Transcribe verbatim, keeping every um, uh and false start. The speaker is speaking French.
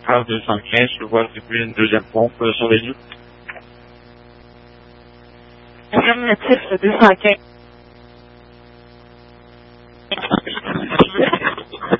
Ah, deux cent quinze, je vois attribuer une deuxième pompe euh, sur les lieux. Affirmatif, deux cent quinze.